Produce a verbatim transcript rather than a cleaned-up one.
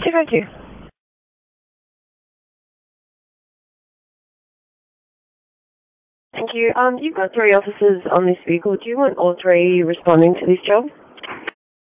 Okay, thank you. Thank you. Um, you've got three officers on this vehicle. Do you want all three responding to this job?